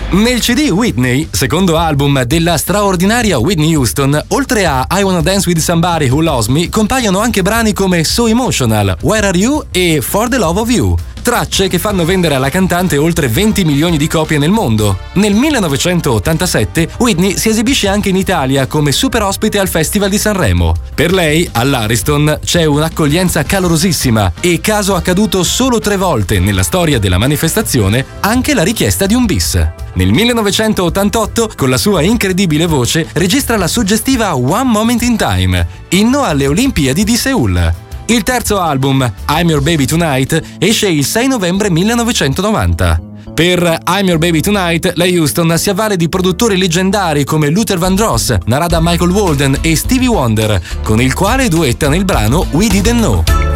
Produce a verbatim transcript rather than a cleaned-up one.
Nel C D Whitney, secondo album della straordinaria Whitney Houston, oltre a I Wanna Dance With Somebody Who Loves Me, compaiono anche brani come So Emotional, Where Are You e For The Love of You. Tracce che fanno vendere alla cantante oltre venti milioni di copie nel mondo. Nel millenovecentottantasette Whitney si esibisce anche in Italia come super ospite al Festival di Sanremo. Per lei, all'Ariston, c'è un'accoglienza calorosissima e, caso accaduto solo tre volte nella storia della manifestazione, anche la richiesta di un bis. Nel millenovecentottantotto, con la sua incredibile voce, registra la suggestiva One Moment in Time, inno alle Olimpiadi di Seul. Il terzo album, I'm Your Baby Tonight, esce il sei novembre millenovecentonovanta. Per I'm Your Baby Tonight, la Houston si avvale di produttori leggendari come Luther Vandross, Narada Michael Walden e Stevie Wonder, con il quale duettano il brano We Didn't Know.